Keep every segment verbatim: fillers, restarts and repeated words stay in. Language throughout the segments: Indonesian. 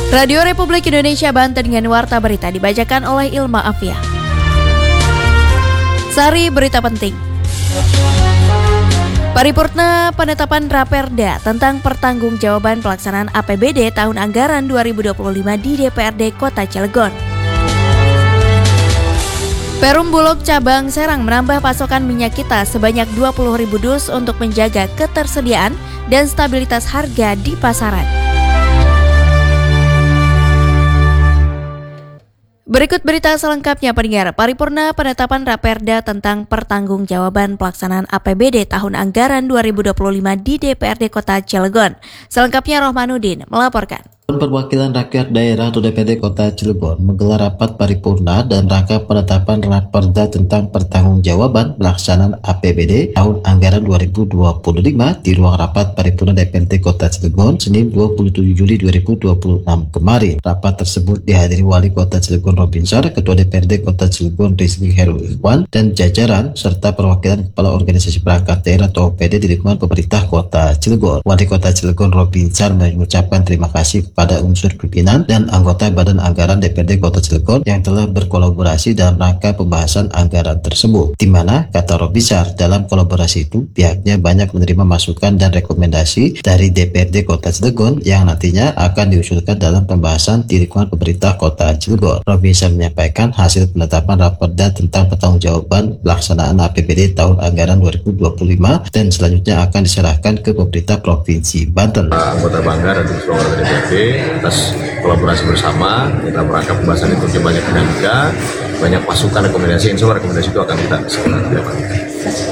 Radio Republik Indonesia Banten dengan Warta Berita dibacakan oleh Ilma Afia. Sari berita penting. Paripurna penetapan Raperda tentang pertanggungjawaban pelaksanaan A P B D tahun anggaran dua ribu dua puluh lima di D P R D Kota Cilegon. Perum Bulog Cabang Serang menambah pasokan minyak kita sebanyak dua puluh ribu dus untuk menjaga ketersediaan dan stabilitas harga di pasaran. Berikut berita selengkapnya pendengar. Paripurna penetapan Raperda tentang pertanggungjawaban pelaksanaan A P B D tahun anggaran dua ribu dua puluh lima di D P R D Kota Cilegon. Selengkapnya Rohmanuddin melaporkan. Perwakilan Rakyat Daerah atau D P R D Kota Cilegon menggelar rapat paripurna dan rangka penetapan Raperda tentang pertanggungjawaban pelaksanaan A P B D tahun anggaran dua ribu dua puluh lima di ruang rapat paripurna D P R D Kota Cilegon Senin dua puluh tujuh Juli dua ribu dua puluh enam kemarin. Rapat tersebut dihadiri Wali Kota Cilegon Robinsar, Ketua D P R D Kota Cilegon Rizky Heru Ikhwan, dan jajaran serta perwakilan Kepala Organisasi Perangkat Daerah atau O P D di lingkungan pemerintah Kota Cilegon. Wali Kota Cilegon Robinsar mengucapkan terima kasih pada unsur pimpinan dan anggota Badan Anggaran D P R D Kota Cilegon yang telah berkolaborasi dalam rangka pembahasan anggaran tersebut. Di mana, kata Robinsar, dalam kolaborasi itu pihaknya banyak menerima masukan dan rekomendasi dari D P R D Kota Cilegon yang nantinya akan diusulkan dalam pembahasan di lingkungan pemerintah Kota Cilegon. Robinsar menyampaikan hasil penetapan Raperda tentang pertanggungjawaban pelaksanaan A P B D tahun anggaran dua ribu dua puluh lima dan selanjutnya akan diserahkan ke pemerintah Provinsi Banten. Anggota Banggar dan seluruh D P R D atas kolaborasi bersama kita merangkap pembahasan itu banyak dinamika, banyak masukan rekomendasi, insya Allah rekomendasi itu akan kita segera dapatkan.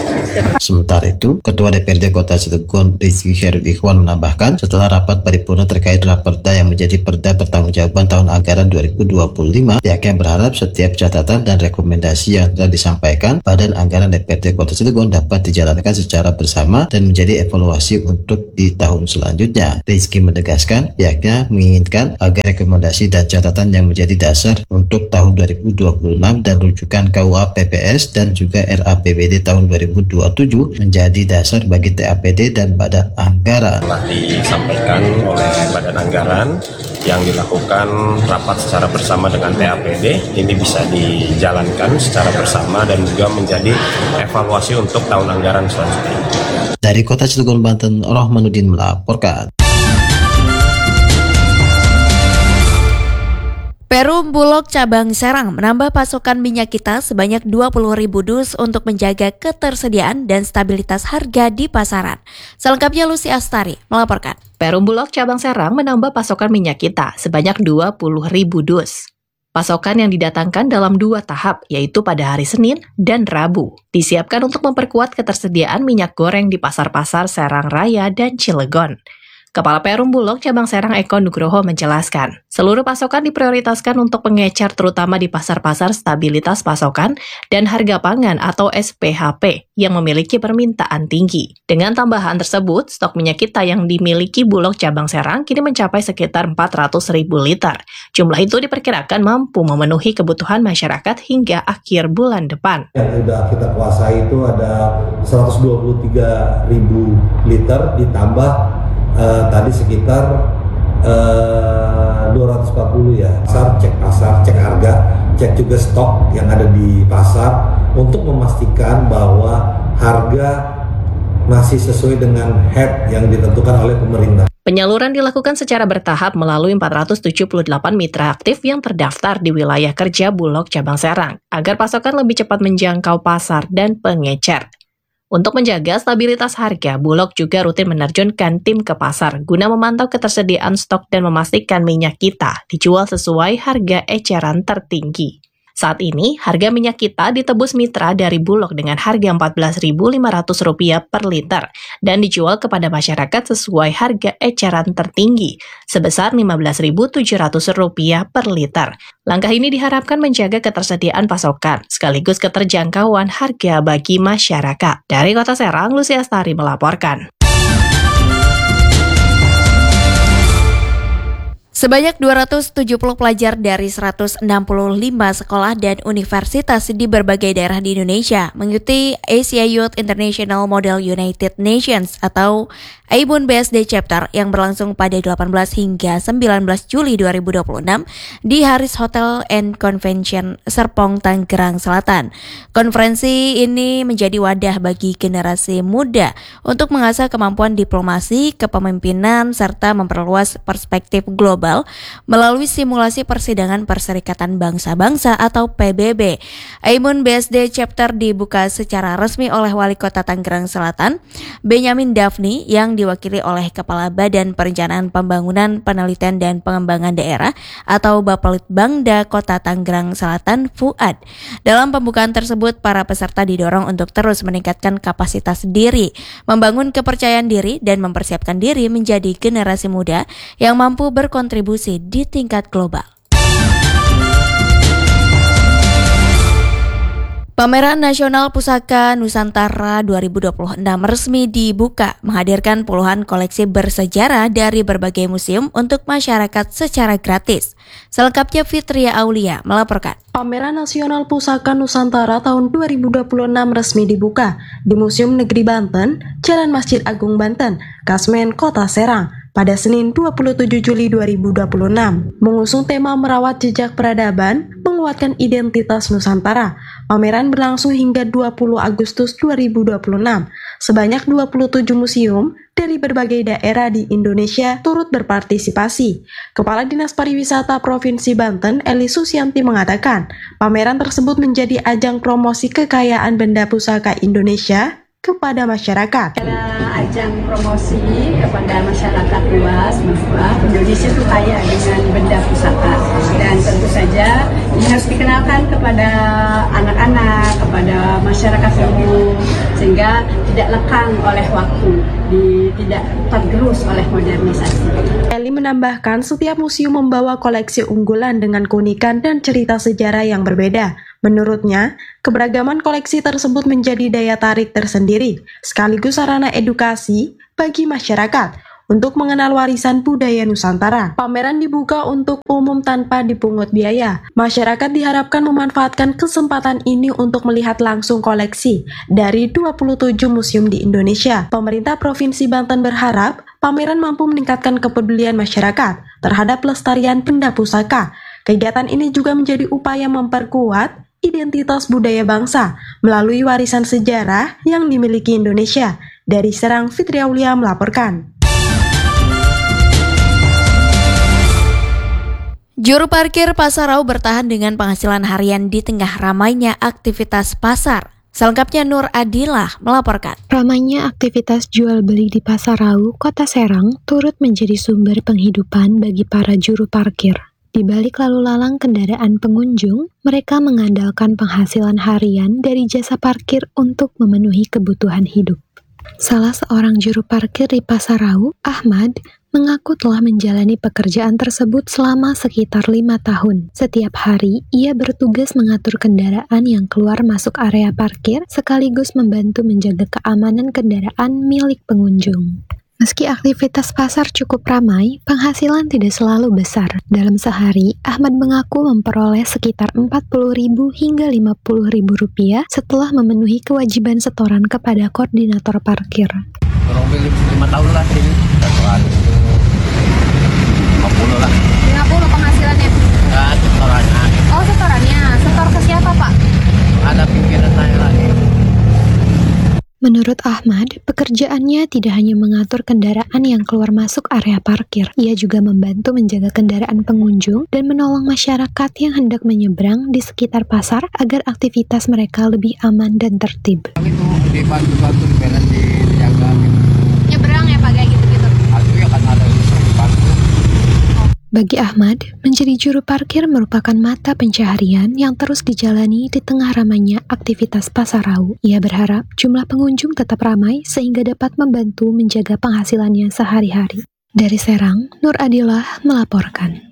Sementara itu, Ketua D P R D Kota Cilegon Rizky Heru Ikhwan menambahkan setelah rapat paripurna terkait Raperda yang menjadi perda pertanggungjawaban tahun anggaran dua ribu dua puluh lima, pihaknya berharap setiap catatan dan rekomendasi yang telah disampaikan Badan Anggaran D P R D Kota Cilegon dapat dijalankan secara bersama dan menjadi evaluasi untuk di tahun selanjutnya. Rizky menegaskan pihaknya menginginkan agar rekomendasi dan catatan yang menjadi dasar untuk tahun dua ribu dua puluh enam dan rujukan K U A P P S dan juga R A P B D tahun dua ribu dua puluh tujuh menjadi dasar bagi T A P D dan Badan Anggaran. Telah disampaikan oleh Badan Anggaran yang dilakukan rapat secara bersama dengan T A P D, ini bisa dijalankan secara bersama dan juga menjadi evaluasi untuk tahun anggaran selanjutnya. Dari Kota Cilegon, Banten, Rohmanuddin melaporkan. Perum Bulog Cabang Serang menambah pasokan minyak kita sebanyak dua puluh ribu dus untuk menjaga ketersediaan dan stabilitas harga di pasaran. Selengkapnya Lucy Astari melaporkan. Perum Bulog Cabang Serang menambah pasokan minyak kita sebanyak dua puluh ribu dus. Pasokan yang didatangkan dalam dua tahap, yaitu pada hari Senin dan Rabu, disiapkan untuk memperkuat ketersediaan minyak goreng di pasar-pasar Serang Raya dan Cilegon. Kepala Perum Bulog Cabang Serang Eko Nugroho menjelaskan, seluruh pasokan diprioritaskan untuk pengecer terutama di pasar-pasar stabilitas pasokan dan harga pangan atau S P H P yang memiliki permintaan tinggi. Dengan tambahan tersebut, stok minyak kita yang dimiliki Bulog Cabang Serang kini mencapai sekitar empat ratus ribu liter. Jumlah itu diperkirakan mampu memenuhi kebutuhan masyarakat hingga akhir bulan depan. Yang sudah kita kuasai itu ada seratus dua puluh tiga ribu liter ditambah Uh, tadi sekitar uh, dua ratus empat puluh ya. Pasar, cek pasar, cek harga, cek juga stok yang ada di pasar untuk memastikan bahwa harga masih sesuai dengan head yang ditentukan oleh pemerintah. Penyaluran dilakukan secara bertahap melalui empat ratus tujuh puluh delapan mitra aktif yang terdaftar di wilayah kerja Bulog Cabang Serang agar pasokan lebih cepat menjangkau pasar dan pengecer. Untuk menjaga stabilitas harga, Bulog juga rutin menerjunkan tim ke pasar guna memantau ketersediaan stok dan memastikan minyak kita dijual sesuai harga eceran tertinggi. Saat ini, harga minyak kita ditebus mitra dari Bulog dengan harga empat belas ribu lima ratus rupiah per liter dan dijual kepada masyarakat sesuai harga eceran tertinggi sebesar lima belas ribu tujuh ratus rupiah per liter. Langkah ini diharapkan menjaga ketersediaan pasokan sekaligus keterjangkauan harga bagi masyarakat. Dari Kota Serang, Lucy Astari melaporkan. Sebanyak dua ratus tujuh puluh pelajar dari seratus enam puluh lima sekolah dan universitas di berbagai daerah di Indonesia mengikuti Asia Youth International Model United Nations atau AIMUN B S D Chapter yang berlangsung pada delapan belas hingga sembilan belas Juli dua ribu dua puluh enam di Haris Hotel and Convention Serpong, Tangerang Selatan. Konferensi ini menjadi wadah bagi generasi muda untuk mengasah kemampuan diplomasi, kepemimpinan, serta memperluas perspektif global melalui simulasi persidangan Perserikatan Bangsa-Bangsa atau P B B. AIMUN B S D Chapter dibuka secara resmi oleh Wali Kota Tangerang Selatan, Benyamin Daphni, yang diwakili oleh Kepala Badan Perencanaan Pembangunan, Penelitian dan Pengembangan Daerah atau Bapelitbangda Kota Tangerang Selatan, Fuad. Dalam pembukaan tersebut, para peserta didorong untuk terus meningkatkan kapasitas diri, membangun kepercayaan diri, dan mempersiapkan diri menjadi generasi muda yang mampu berkontribusi di tingkat global. Pameran Nasional Pusaka Nusantara dua ribu dua puluh enam resmi dibuka, menghadirkan puluhan koleksi bersejarah dari berbagai museum untuk masyarakat secara gratis. Selengkapnya Fitria Aulia melaporkan. Pameran Nasional Pusaka Nusantara tahun dua ribu dua puluh enam resmi dibuka di Museum Negeri Banten, Jalan Masjid Agung Banten, Kasmen, Kota Serang, pada Senin dua puluh tujuh Juli dua ribu dua puluh enam. Mengusung tema merawat jejak peradaban, menguatkan identitas Nusantara. Pameran berlangsung hingga dua puluh Agustus dua ribu dua puluh enam. Sebanyak dua puluh tujuh museum dari berbagai daerah di Indonesia turut berpartisipasi. Kepala Dinas Pariwisata Provinsi Banten, Eli Susianti, mengatakan, pameran tersebut menjadi ajang promosi kekayaan benda pusaka Indonesia kepada masyarakat. Ada ajang promosi kepada masyarakat luas bahwa Indonesia itu kaya dengan benda pusaka, dan tentu saja ini harus dikenalkan kepada anak-anak, kepada masyarakat umum, sehingga tidak lekang oleh waktu, di, tidak tergerus oleh modernisasi. Eli menambahkan setiap museum membawa koleksi unggulan dengan keunikan dan cerita sejarah yang berbeda. Menurutnya, keberagaman koleksi tersebut menjadi daya tarik tersendiri, sekaligus sarana edukasi bagi masyarakat untuk mengenal warisan budaya Nusantara. Pameran dibuka untuk umum tanpa dipungut biaya. Masyarakat diharapkan memanfaatkan kesempatan ini untuk melihat langsung koleksi dari dua puluh tujuh museum di Indonesia. Pemerintah Provinsi Banten berharap pameran mampu meningkatkan kepedulian masyarakat terhadap pelestarian benda pusaka. Kegiatan ini juga menjadi upaya memperkuat identitas budaya bangsa melalui warisan sejarah yang dimiliki Indonesia. Dari Serang, Fitria Aulia melaporkan. Juru parkir Pasar Rau bertahan dengan penghasilan harian di tengah ramainya aktivitas pasar. Selengkapnya Nur Adilah melaporkan. Ramainya aktivitas jual beli di Pasar Rau, Kota Serang, turut menjadi sumber penghidupan bagi para juru parkir. Di balik lalu lalang kendaraan pengunjung, mereka mengandalkan penghasilan harian dari jasa parkir untuk memenuhi kebutuhan hidup. Salah seorang juru parkir di Pasar Rau, Ahmad, mengaku telah menjalani pekerjaan tersebut selama sekitar lima tahun. Setiap hari, ia bertugas mengatur kendaraan yang keluar masuk area parkir, sekaligus membantu menjaga keamanan kendaraan milik pengunjung. Meski aktivitas pasar cukup ramai, penghasilan tidak selalu besar. Dalam sehari, Ahmad mengaku memperoleh sekitar empat puluh ribu hingga lima puluh ribu rupiah setelah memenuhi kewajiban setoran kepada koordinator parkir. Kurang lebih lima tahun lah ini. Satu hari itu lima puluh lah. lima puluh penghasilannya? Enggak, setorannya. Oh, setorannya. Setor ke siapa, Pak? Ada pimpinan saya lagi. Menurut Ahmad, pekerjaannya tidak hanya mengatur kendaraan yang keluar masuk area parkir, ia juga membantu menjaga kendaraan pengunjung dan menolong masyarakat yang hendak menyeberang di sekitar pasar agar aktivitas mereka lebih aman dan tertib. Kami tuh dibantu-bantu jalan dijaga gitu. Nyebrang ya, Pak, kayak gitu-gitu? Aku ya kan ada dibantu. Bagi Ahmad, menjadi juru parkir merupakan mata pencaharian yang terus dijalani di tengah ramainya aktivitas Pasar Rau. Ia berharap jumlah pengunjung tetap ramai sehingga dapat membantu menjaga penghasilannya sehari-hari. Dari Serang, Nur Adilah melaporkan.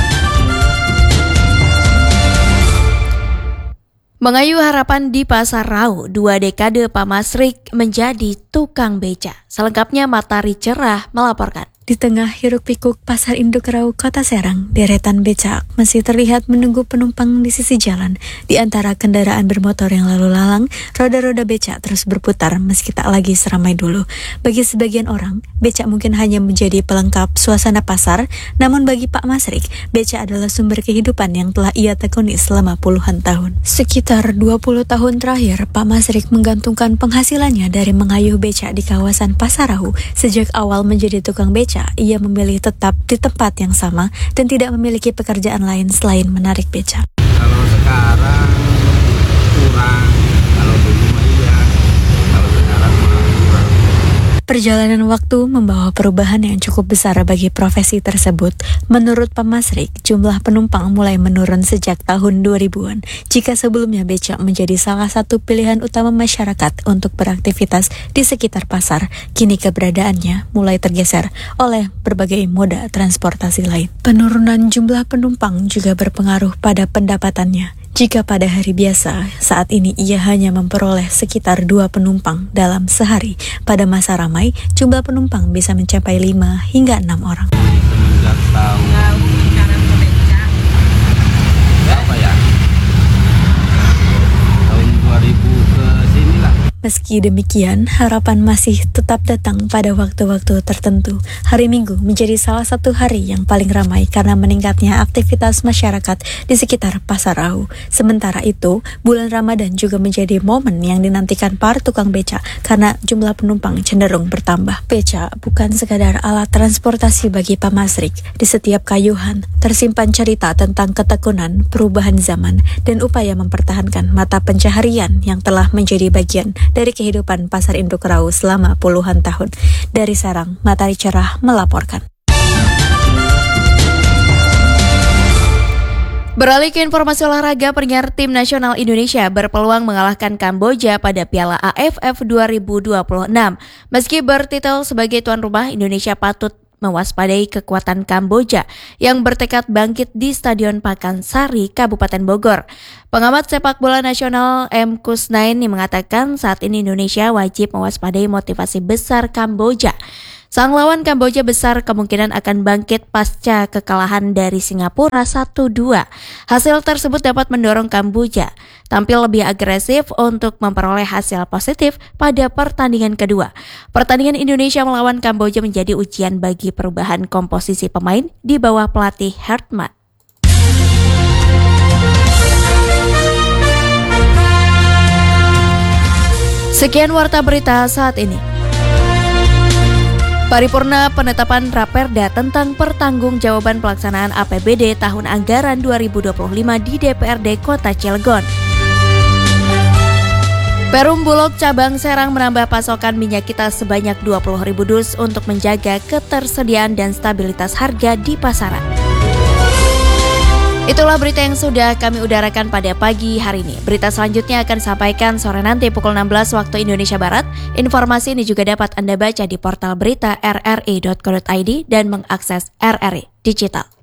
Mengayu harapan di Pasar Rau, dua dekade Pak Masrik menjadi tukang beca. Selengkapnya Matahari Cerah melaporkan. Di tengah hiruk-pikuk pasar induk Rau, Kota Serang, deretan becak masih terlihat menunggu penumpang di sisi jalan. Di antara kendaraan bermotor yang lalu lalang, roda-roda becak terus berputar meski tak lagi seramai dulu. Bagi sebagian orang, becak mungkin hanya menjadi pelengkap suasana pasar, namun bagi Pak Masrik, becak adalah sumber kehidupan yang telah ia tekuni selama puluhan tahun. Sekitar dua puluh tahun terakhir, Pak Masrik menggantungkan penghasilannya dari mengayuh becak di kawasan Pasar Rau. Sejak awal menjadi tukang becak, ia memilih tetap di tempat yang sama dan tidak memiliki pekerjaan lain selain menarik becak. Kalau sekarang kurang, kalau dulu mah iya, kalau sekarang mah kurang. Perjalanan waktu membawa perubahan yang cukup besar bagi profesi tersebut. Menurut Pak Masrik, jumlah penumpang mulai menurun sejak tahun dua ribuan. Jika sebelumnya becak menjadi salah satu pilihan utama masyarakat untuk beraktivitas di sekitar pasar, kini keberadaannya mulai tergeser oleh berbagai moda transportasi lain. Penurunan jumlah penumpang juga berpengaruh pada pendapatannya. Jika pada hari biasa, saat ini ia hanya memperoleh sekitar dua penumpang dalam sehari. Pada masa ramai, jumlah penumpang bisa mencapai lima hingga enam orang. Semenjak tahun berapa ya? Tahun dua ribu ke sini lah. Meski demikian, harapan masih tetap datang pada waktu-waktu tertentu. Hari Minggu menjadi salah satu hari yang paling ramai karena meningkatnya aktivitas masyarakat di sekitar Pasar Rau. Sementara itu, bulan Ramadan juga menjadi momen yang dinantikan para tukang becak karena jumlah penumpang cenderung bertambah. Becak bukan sekadar alat transportasi bagi Pak Masrik. Di setiap kayuhan tersimpan cerita tentang ketekunan, perubahan zaman, dan upaya mempertahankan mata pencaharian yang telah menjadi bagian dari kehidupan pasar induk Rau selama puluhan tahun. Dari Serang, Matahari Cerah melaporkan. Beralih ke informasi olahraga, pendengar, tim nasional Indonesia berpeluang mengalahkan Kamboja pada Piala A F F dua ribu dua puluh enam. Meski bertitel sebagai tuan rumah, Indonesia patut mewaspadai kekuatan Kamboja yang bertekad bangkit di Stadion Pakansari, Kabupaten Bogor. Pengamat sepak bola nasional M. Kusnaini mengatakan saat ini Indonesia wajib mewaspadai motivasi besar Kamboja. Sang lawan Kamboja besar kemungkinan akan bangkit pasca kekalahan dari Singapura satu dua. Hasil tersebut dapat mendorong Kamboja tampil lebih agresif untuk memperoleh hasil positif pada pertandingan kedua. Pertandingan Indonesia melawan Kamboja menjadi ujian bagi perubahan komposisi pemain di bawah pelatih Hartman. Sekian warta berita saat ini. Paripurna penetapan Raperda tentang pertanggungjawaban pelaksanaan A P B D tahun anggaran dua ribu dua puluh lima di D P R D Kota Cilegon. Perum Bulog Cabang Serang menambah pasokan minyak kita sebanyak dua puluh ribu dus untuk menjaga ketersediaan dan stabilitas harga di pasaran. Itulah berita yang sudah kami udarakan pada pagi hari ini. Berita selanjutnya akan disampaikan sore nanti pukul enam belas waktu Indonesia Barat. Informasi ini juga dapat Anda baca di portal berita r r i dot co dot i d dan mengakses R R I Digital.